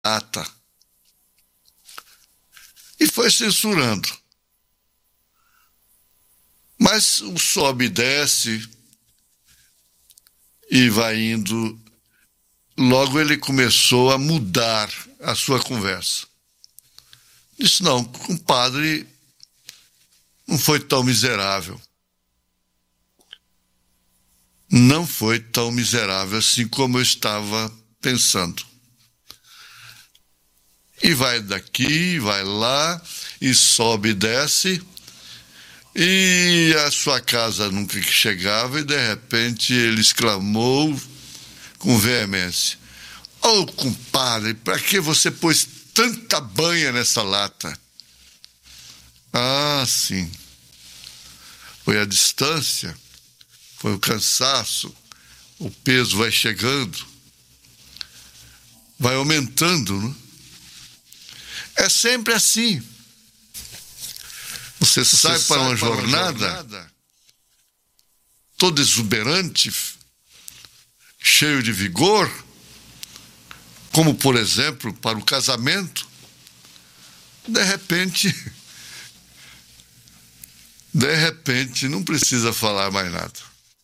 lata. E foi censurando. Mas o sobe e desce e vai indo. Logo ele começou a mudar a sua conversa. Disse, não, compadre, não foi tão miserável. Não foi tão miserável assim como eu estava pensando. E vai daqui, vai lá, e sobe e desce, e a sua casa nunca chegava, e de repente ele exclamou com veemência, ô compadre, para que você pôs tanta banha nessa lata? Ah, sim. Foi a distância, foi o cansaço, o peso vai chegando, vai aumentando, né? É sempre assim. Você sai para uma jornada todo exuberante, cheio de vigor, como, por exemplo, para o casamento. De repente, não precisa falar mais nada.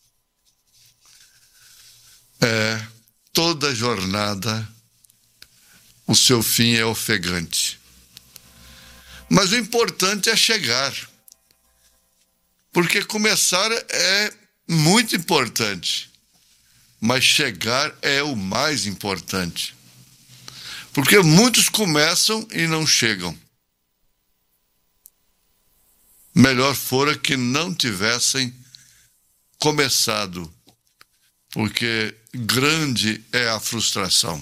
Toda jornada, o seu fim é ofegante. Mas o importante é chegar. Porque começar é muito importante. Mas chegar é o mais importante. Porque muitos começam e não chegam. Melhor fora que não tivessem começado. Porque grande é a frustração.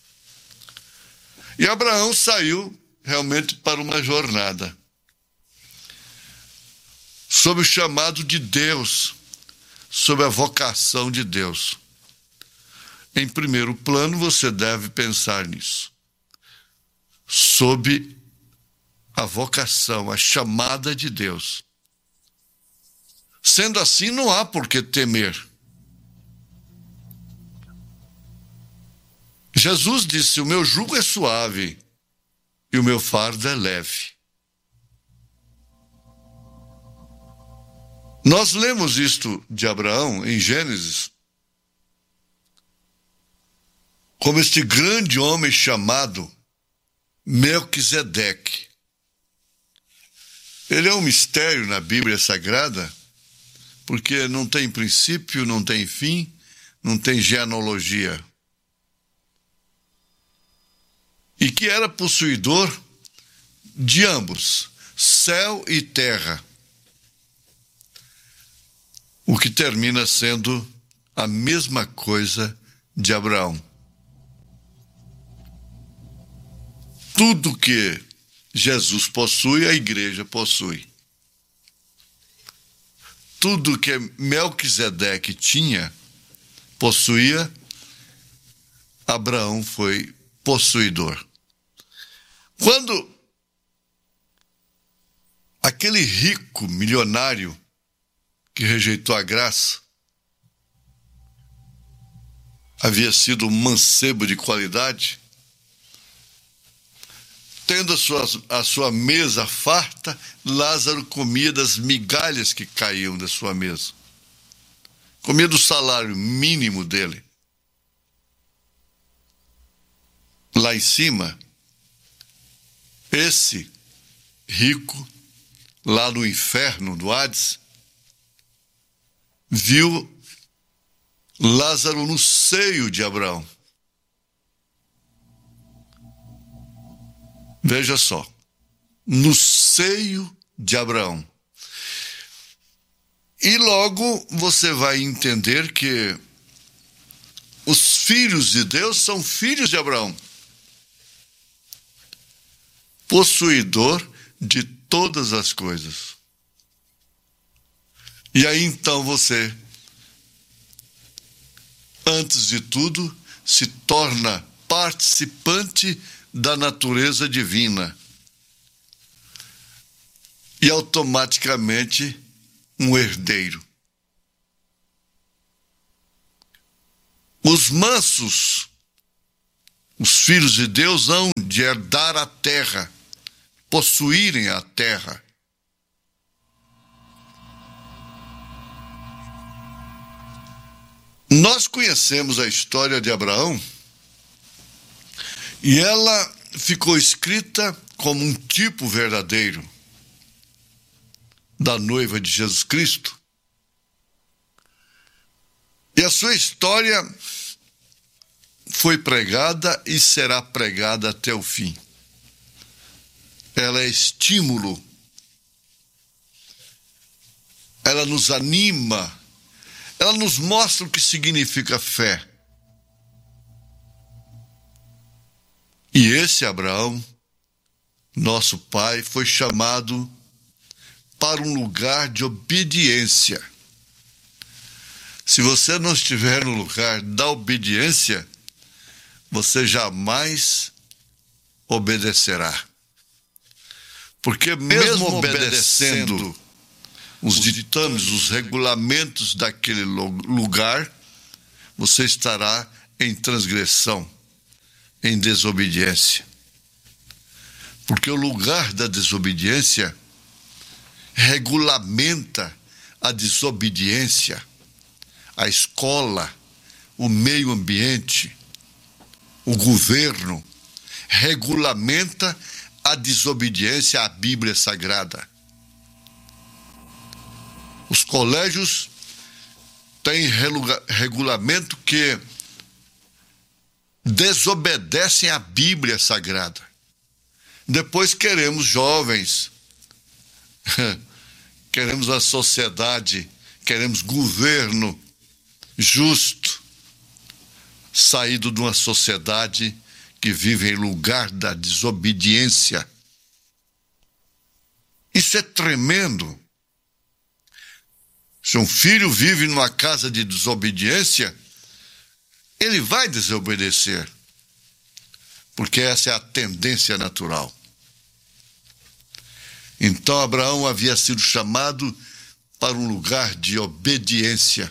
E Abraão saiu realmente para uma jornada, sob o chamado de Deus, sob a vocação de Deus. Em primeiro plano, você deve pensar nisso, sob a vocação, a chamada de Deus. Sendo assim, não há por que temer. Jesus disse, o meu jugo é suave e o meu fardo é leve. Nós lemos isto de Abraão em Gênesis, como este grande homem chamado Melquisedeque. Ele é um mistério na Bíblia Sagrada, porque não tem princípio, não tem fim, não tem genealogia. E que era possuidor de ambos, céu e terra. O que termina sendo a mesma coisa de Abraão. Tudo que Jesus possui, a igreja possui. Tudo que Melquisedeque tinha, possuía, Abraão foi possuidor. Quando aquele rico milionário que rejeitou a graça havia sido um mancebo de qualidade, tendo a sua mesa farta, Lázaro comia das migalhas que caíam da sua mesa. Comia do salário mínimo dele. Lá em cima, esse rico, lá no inferno do Hades, viu Lázaro no seio de Abraão. Veja só, no seio de Abraão. E logo você vai entender que os filhos de Deus são filhos de Abraão. Possuidor de todas as coisas. E aí então você, antes de tudo, se torna participante da natureza divina. E automaticamente um herdeiro. Os mansos Os filhos de Deus hão de herdar a terra, possuírem a terra. Nós conhecemos a história de Abraão e ela ficou escrita como um tipo verdadeiro da noiva de Jesus Cristo. E a sua história foi pregada e será pregada até o fim. Ela é estímulo. Ela nos anima. Ela nos mostra o que significa fé. E esse Abraão, nosso pai, foi chamado para um lugar de obediência. Se você não estiver no lugar da obediência, você jamais obedecerá. Porque mesmo obedecendo os ditames, os regulamentos daquele lugar, você estará em transgressão, em desobediência. Porque o lugar da desobediência regulamenta a desobediência, a escola, o meio ambiente, o governo, regulamenta a desobediência à Bíblia Sagrada. Os colégios têm regulamento que desobedecem à Bíblia Sagrada. Depois queremos jovens, queremos a sociedade, queremos governo justo, saído de uma sociedade que vive em lugar da desobediência. Isso é tremendo. Se um filho vive numa casa de desobediência, ele vai desobedecer, porque essa é a tendência natural. Então Abraão havia sido chamado para um lugar de obediência.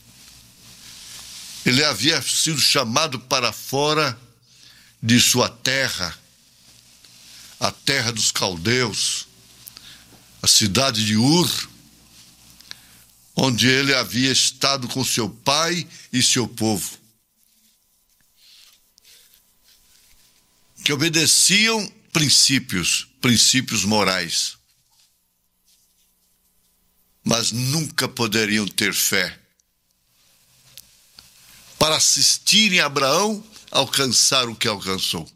Ele havia sido chamado para fora de sua terra, a terra dos caldeus, a cidade de Ur, onde ele havia estado com seu pai e seu povo, que obedeciam princípios morais, mas nunca poderiam ter fé para assistirem a Abraão alcançar o que alcançou.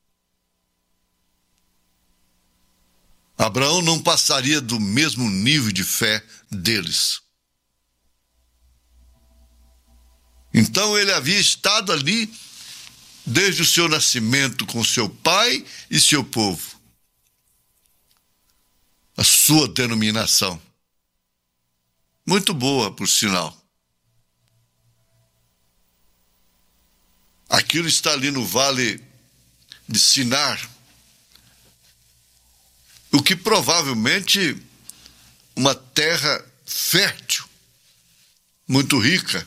Abraão não passaria do mesmo nível de fé deles. Então ele havia estado ali desde o seu nascimento com seu pai e seu povo. A sua denominação. Muito boa, por sinal. Aquilo está ali no vale de Sinar, o que provavelmente uma terra fértil, muito rica.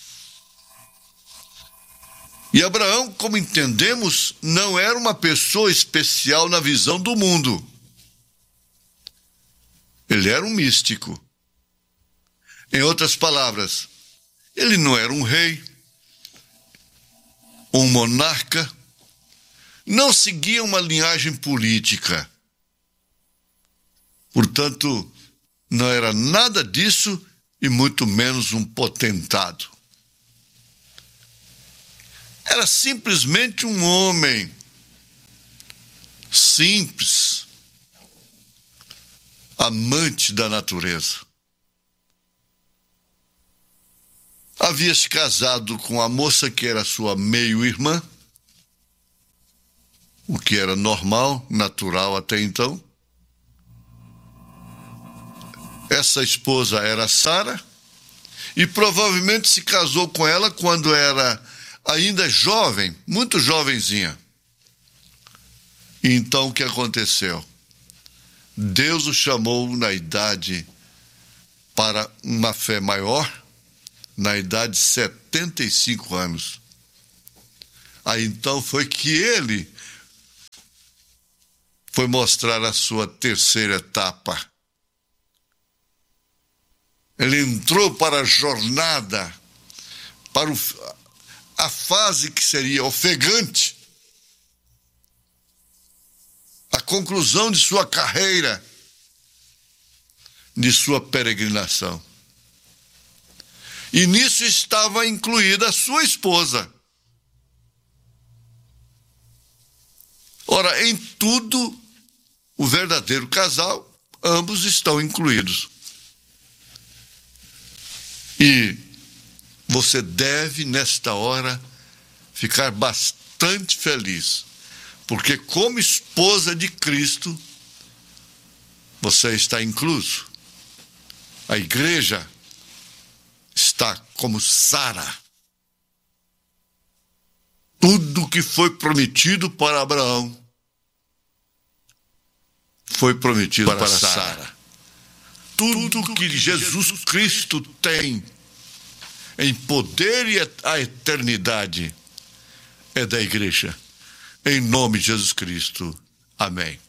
E Abraão, como entendemos, não era uma pessoa especial na visão do mundo. Ele era um místico. Em outras palavras, ele não era um rei, um monarca, não seguia uma linhagem política. Portanto, não era nada disso e muito menos um potentado. Era simplesmente um homem simples, amante da natureza. Havia se casado com a moça que era sua meio-irmã, o que era normal, natural até então. Essa esposa era Sara e provavelmente se casou com ela quando era ainda jovem, muito jovenzinha. E então o que aconteceu? Deus o chamou na idade para uma fé maior, na idade de 75 anos. Aí então foi que ele foi mostrar a sua terceira etapa. Ele entrou para a jornada, para a fase que seria ofegante, a conclusão de sua carreira, de sua peregrinação. E nisso estava incluída a sua esposa. Ora, em tudo, o verdadeiro casal, ambos estão incluídos. E você deve, nesta hora, ficar bastante feliz, porque como esposa de Cristo, você está incluso. A igreja está como Sara. Tudo que foi prometido para Abraão foi prometido para Sara. Tudo que Jesus Cristo tem em poder e a eternidade é da igreja. Em nome de Jesus Cristo. Amém.